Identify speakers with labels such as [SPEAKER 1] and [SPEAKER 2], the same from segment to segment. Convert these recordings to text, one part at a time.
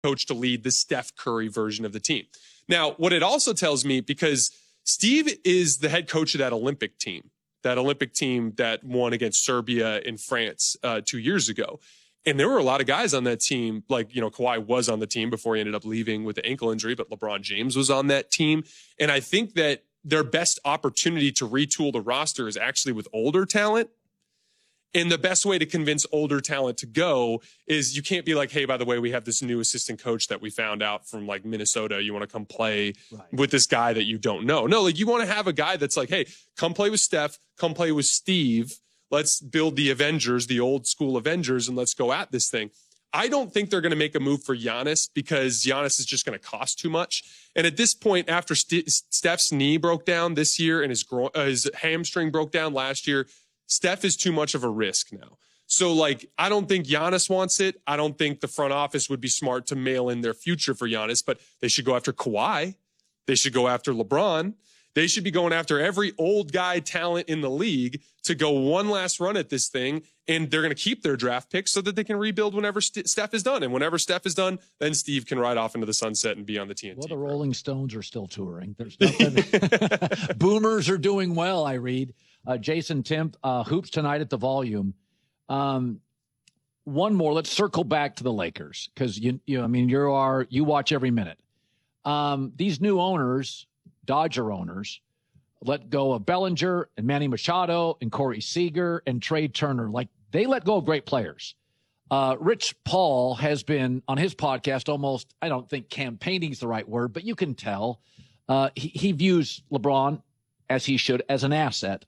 [SPEAKER 1] coach to lead the Steph Curry version of the team. Now, what it also tells me, because Steve is the head coach of that Olympic team that won against Serbia in France 2 years ago. And there were a lot of guys on that team, like, Kawhi was on the team before he ended up leaving with the ankle injury, but LeBron James was on that team. And I think that their best opportunity to retool the roster is actually with older talent. And the best way to convince older talent to go is you can't be like, hey, by the way, we have this new assistant coach that we found out from like Minnesota. You want to come play with this guy that you don't know. No, like you want to have a guy that's like, hey, come play with Steph, come play with Steve. Let's build the Avengers, the old school Avengers, and let's go at this thing. I don't think they're going to make a move for Giannis because Giannis is just going to cost too much. And at this point, after Steph's knee broke down this year and his hamstring broke down last year, Steph is too much of a risk now. So, like, I don't think Giannis wants it. I don't think the front office would be smart to mail in their future for Giannis, but they should go after Kawhi. They should go after LeBron. They should be going after every old guy talent in the league to go one last run at this thing. And they're going to keep their draft picks so that they can rebuild whenever Steph is done. And whenever Steph is done, then Steve can ride off into the sunset and be on the TNT.
[SPEAKER 2] Well, the Rolling Stones are still touring. There's nothing. Boomers are doing well, I read. Jason Timp, hoops tonight at the Volume. One more. Let's circle back to the Lakers because you watch every minute. These new owners, Dodger owners, let go of Bellinger and Manny Machado and Corey Seager and Trey Turner. Like, they let go of great players. Rich Paul has been on his podcast almost, I don't think campaigning is the right word, but you can tell he views LeBron, as he should, as an asset.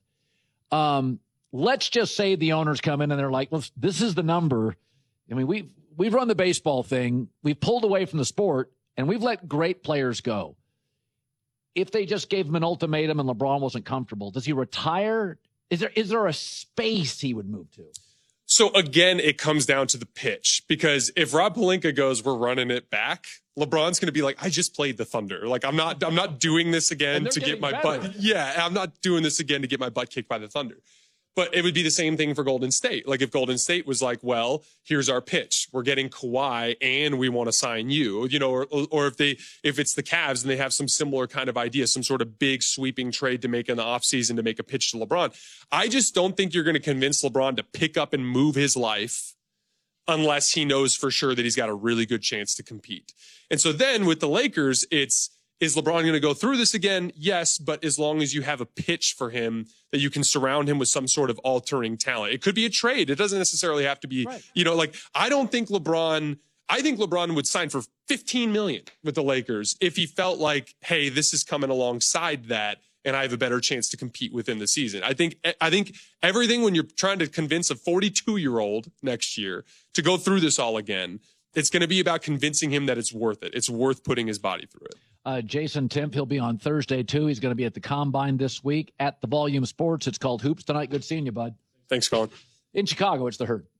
[SPEAKER 2] Let's just say the owners come in and they're like, well, this is the number. I mean, we've run the baseball thing. We've pulled away from the sport and we've let great players go. If they just gave him an ultimatum and LeBron wasn't comfortable, does he retire? Is there a space he would move to?
[SPEAKER 1] So again, it comes down to the pitch, because if Rob Pelinka goes, we're running it back, LeBron's going to be like, I just played the Thunder. Like, I'm not doing this again to get my butt. Yeah, I'm not doing this again to get my butt kicked by the Thunder. But it would be the same thing for Golden State. Like, if Golden State was like, well, here's our pitch. We're getting Kawhi and we want to sign you, or if it's the Cavs and they have some similar kind of idea, some sort of big sweeping trade to make in the offseason to make a pitch to LeBron. I just don't think you're going to convince LeBron to pick up and move his life unless he knows for sure that he's got a really good chance to compete. And so then with the Lakers, is LeBron going to go through this again? Yes, but as long as you have a pitch for him that you can surround him with some sort of altering talent. It could be a trade. It doesn't necessarily have to be, I think LeBron would sign for $15 million with the Lakers if he felt like, hey, this is coming alongside that and I have a better chance to compete within the season. I think everything, when you're trying to convince a 42-year-old next year to go through this all again, it's going to be about convincing him that it's worth it. It's worth putting his body through it.
[SPEAKER 2] Jason Timp, he'll be on Thursday, too. He's going to be at the Combine this week at the Volume Sports. It's called Hoops Tonight. Good seeing you, bud.
[SPEAKER 1] Thanks, Colin.
[SPEAKER 2] In Chicago, it's The Herd.